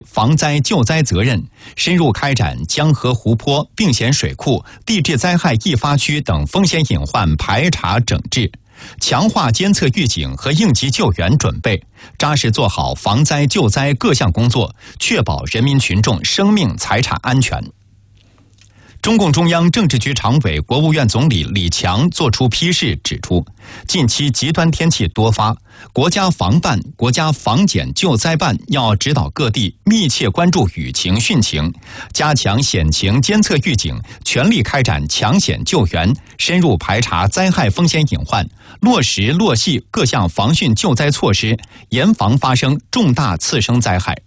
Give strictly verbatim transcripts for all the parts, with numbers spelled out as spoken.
防灾救灾责任，深入开展江河湖泊、并险水库、地质灾害易发区等风险隐患排查整治，强化监测预警和应急救援准备，扎实做好防灾救灾各项工作，确保人民群众生命财产安全。中共中央政治局常委、国务院总理李强作出批示，指出，近期极端天气多发，国家防办、国家防检救灾办要指导各地密切关注雨情汛情，加强险情监测预警，全力开展抢险救援，深入排查灾害风险隐患，落实落细各项防汛救灾措施，严防发生重大次生灾害。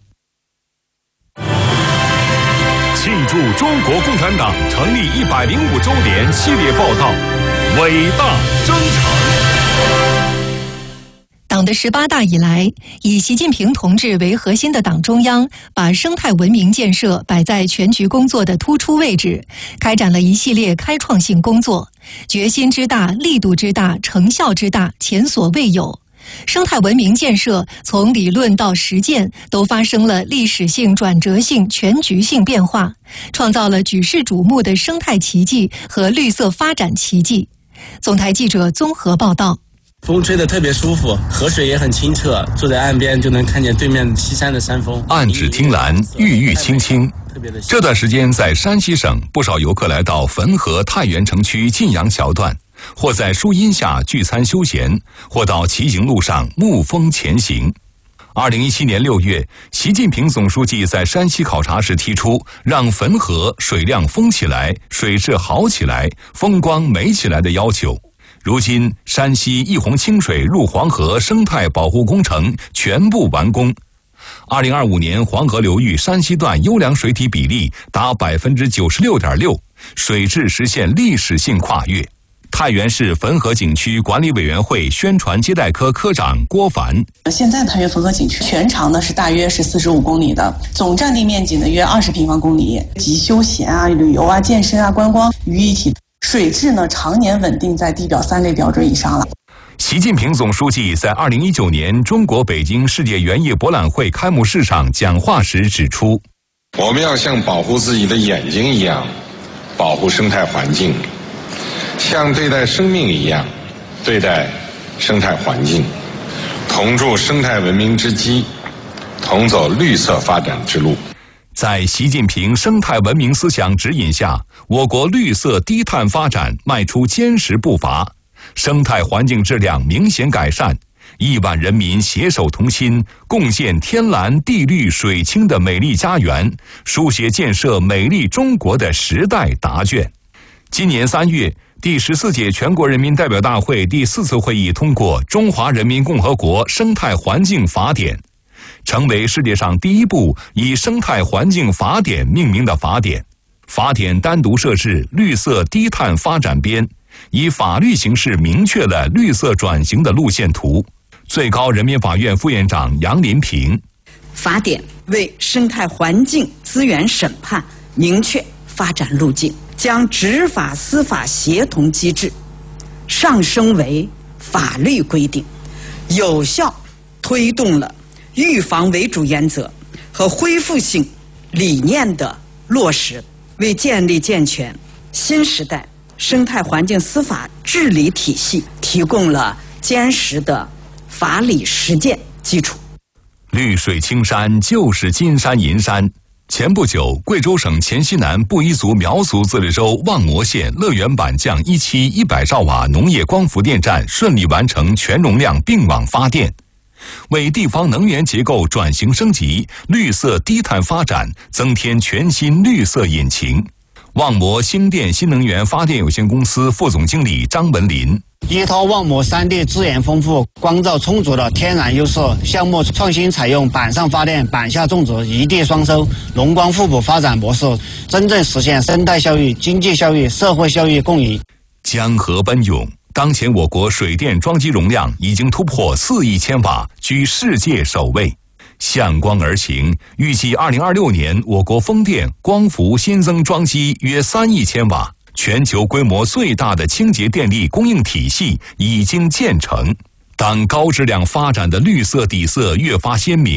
庆祝中国共产党成立一百零五周年系列报道，伟大征程。 党的十八大以来，以习近平同志为核心的党中央把生态文明建设摆在全局工作的突出位置，开展了一系列开创性工作，决心之大、力度之大、成效之大，前所未有。生态文明建设从理论到实践都发生了历史性、转折性、全局性变化，创造了举世瞩目的生态奇迹和绿色发展奇迹。总台记者综合报道。 风吹得特别舒服，河水也很清澈，坐在岸边就能看见对面西山的山峰。 岸芷汀兰，郁郁青青。这段时间在山西省，不少游客来到汾河太原城区晋阳桥段，或在树荫下聚餐休闲，或到骑行路上沐风前行。二零一七年六月，习近平总书记在山西考察时提出，让汾河水量丰起来、水质好起来、风光美起来的要求。如今，山西一洪清水入黄河生态保护工程全部完工。二零二五年，黄河流域山西段优良水体比例达百分之九十六点六，水质实现历史性跨越。太原市汾河景区管理委员会宣传接待科科长郭凡： 现在太原汾河景区全长呢是大约是四十五公里的，总占地面积呢约二十平方公里，集休闲啊、旅游啊、健身啊、观光于一体。水质呢常年稳定在地表三类标准以上了。 习近平总书记在二零一九年中国北京世界园艺博览会开幕式上讲话时指出， 我们要像保护自己的眼睛一样保护生态环境，像对待生命一样对待生态环境，同筑生态文明之基，同走绿色发展之路。 在习近平生态文明思想指引下，我国绿色低碳发展迈出坚实步伐，生态环境质量明显改善，亿万人民携手同心，共建天蓝地绿水清的美丽家园，书写建设美丽中国的时代答卷。今年三月，第十四届全国人民代表大会第四次会议通过《中华人民共和国生态环境法典》，成为世界上第一部以生态环境法典命名的法典。法典单独设置绿色低碳发展编，以法律形式明确了绿色转型的路线图。最高人民法院副院长杨林平： 法典为生态环境资源审判明确发展路径，将执法司法协同机制上升为法律规定，有效推动了预防为主原则和恢复性理念的落实，为建立健全新时代生态环境司法治理体系提供了坚实的法理实践基础。 绿水青山就是金山银山。前不久，贵州省黔西南布依族苗族自治州望摩县乐园板匠一期一百兆瓦农业光伏电站顺利完成全容量并网发电，为地方能源结构转型升级、绿色低碳发展增添全新绿色引擎。望摩兴电新能源发电有限公司副总经理张文林： 依托望摩山地资源丰富、光照充足的天然优势，项目创新采用板上发电、板下种植、一地双收、农光互补发展模式，真正实现生态效益、经济效益、社会效益共赢。 江河奔涌，当前我国水电装机容量已经突破四亿千瓦，居世界首位。向光而行，预计二零二六年我国风电、光伏新增装机约三亿千瓦，全球规模最大的清洁电力供应体系已经建成。当高质量发展的绿色底色越发鲜明，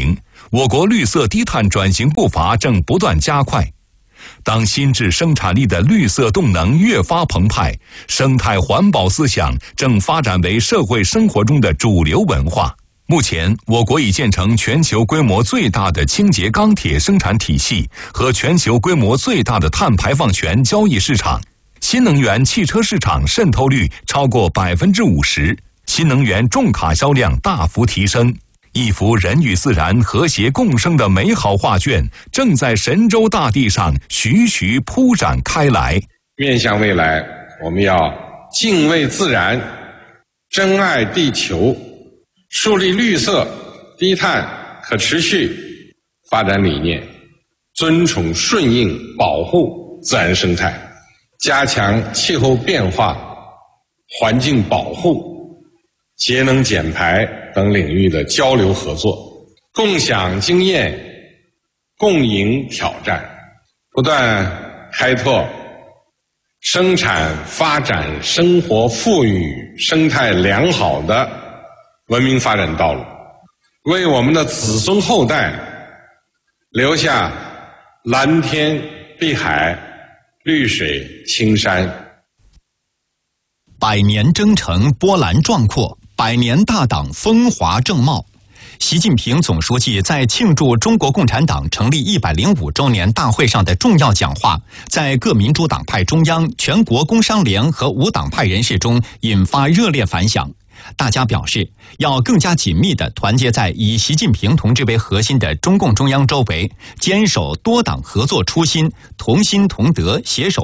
我国绿色低碳转型步伐正不断加快。当新质生产力的绿色动能越发澎湃，生态环保思想正发展为社会生活中的主流文化。目前，我国已建成全球规模最大的清洁钢铁生产体系和全球规模最大的碳排放权交易市场，新能源汽车市场渗透率超过百分之五十，新能源重卡销量大幅提升。一幅人与自然和谐共生的美好画卷正在神州大地上徐徐铺展开来。 面向未来，我们要敬畏自然，珍爱地球，树立绿色、低碳、可持续发展理念，尊崇顺应保护自然生态，加强气候变化、环境保护、节能减排等领域的交流合作，共享经验，共赢挑战，不断开拓生产发展、生活富裕、生态良好的文明发展道路，为我们的子孙后代留下蓝天碧海、绿水青山。 百年征程波澜壮阔，百年大党风华正茂。习近平总书记在庆祝中国共产党成立一百零五周年大会上的重要讲话，在各民主党派中央、全国工商联和无党派人士中引发热烈反响。大家表示，要更加紧密地团结在以习近平同志为核心的中共中央周围，坚守多党合作初心，同心同德，携手